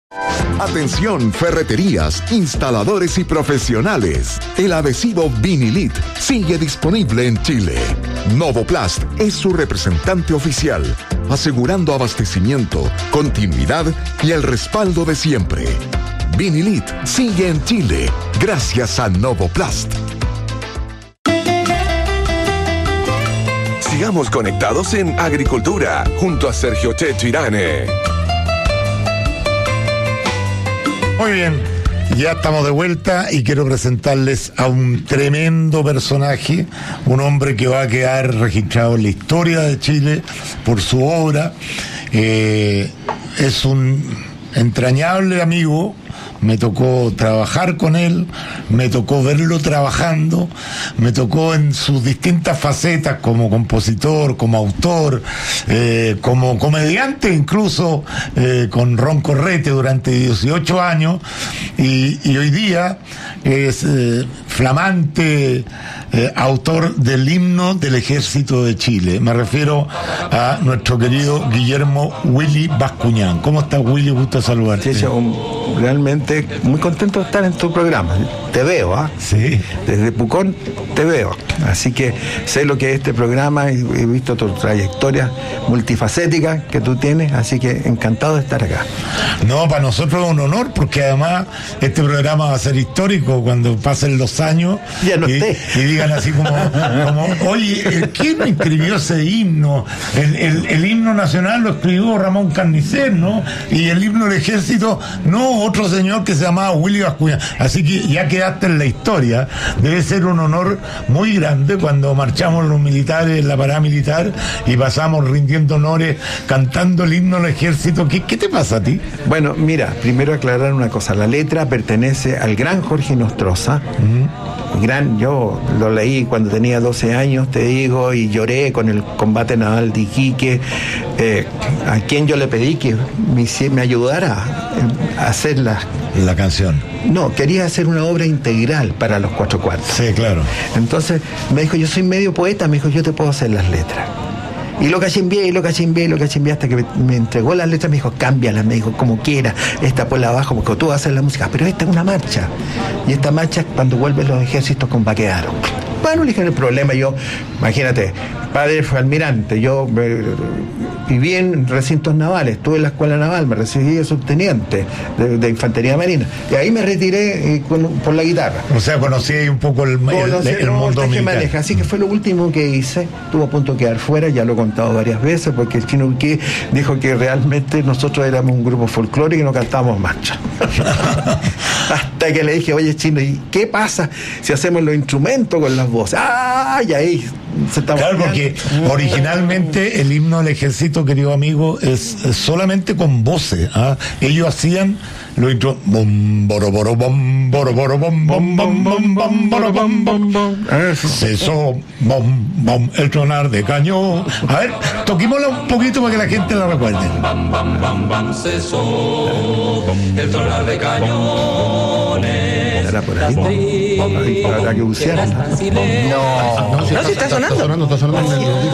Atención, ferreterías, instaladores y profesionales. El adhesivo Vinilit sigue disponible en Chile. Novoplast es su representante oficial, asegurando abastecimiento, continuidad y el respaldo de siempre. Vinilit sigue en Chile gracias a Novoplast. Sigamos conectados en Agricultura junto a Sergio Checho Irane. Muy bien, ya estamos de vuelta y quiero presentarles a un tremendo personaje, un hombre que va a quedar registrado en la historia de Chile por su obra. Es un entrañable amigo. Me tocó trabajar con él, me tocó verlo trabajando, me tocó en sus distintas facetas como compositor, como autor, como comediante incluso, con Ron Correte durante 18 años, y hoy día es flamante autor del himno del Ejército de Chile. Me refiero a nuestro querido Guillermo Willy Bascuñán. ¿Cómo estás, Willy? Gusto saludarte. Sí, realmente muy contento de estar en tu programa. Te veo, ¿ah? Sí. Desde Pucón te veo. Así que sé lo que es este programa y he visto tu trayectoria multifacética que tú tienes, así que encantado de estar acá. No, para nosotros es un honor, porque además este programa va a ser histórico cuando pasen los años. Ya no esté. Y digan así como oye, ¿quién escribió ese himno? El himno nacional lo escribió Ramón Carnicer, ¿no? Y el himno del Ejército, no, otro señor que se llamaba Willy Bascuñán. Así que ya quedaste en la historia. Debe ser un honor muy grande cuando marchamos los militares en la parada militar y pasamos rindiendo honores, cantando el himno del Ejército. ¿Qué te pasa a ti? Bueno, mira, primero aclarar una cosa. La letra pertenece al gran Jorge Nostroza. Yo lo leí cuando tenía 12 años, te digo, y lloré con el combate naval de Iquique, a quien yo le pedí que me ayudara a hacer la canción. No, quería hacer una obra integral para los cuatro cuartos. Sí, claro. Entonces me dijo, yo soy medio poeta, me dijo, yo te puedo hacer las letras. Y lo cachimbié, hasta que me entregó las letras, me dijo, cámbialas, me dijo, como quiera, esta ponla abajo, porque tú vas a hacer la música, pero esta es una marcha. Y esta marcha, cuando vuelven los ejércitos, combaquearon. Bueno, le dije, no hay problema, yo, imagínate, padre fue almirante, yo viví en recintos navales, estuve en la escuela naval, me recibí de subteniente de infantería marina, y ahí me retiré por la guitarra. O sea, conocí ahí un poco el mundo militar. Así que fue lo último que hice, estuvo a punto de quedar fuera, ya lo he contado varias veces, porque el Chino Urquí dijo que realmente nosotros éramos un grupo folclórico y no cantábamos marcha. Hasta que le dije, oye, Chino, ¿y qué pasa si hacemos los instrumentos con las voces? Y ahí se estaba... Claro, porque originalmente el himno del Ejército, querido amigo, es solamente con voces. Ellos hacían los intros, bom, boro, boro, bom, boro, boro, bom, bom, bom, bom, bom, boro, bom, bom, bom. Cesó, bom, bom, el tronar de cañón. A ver, toquémosla un poquito para que la gente la recuerde. Bam, bam, bam, bam, cesó el tronar de cañones. ¿Era por ahí? Habrá que bucear. No, si está sonando. Está sonando en el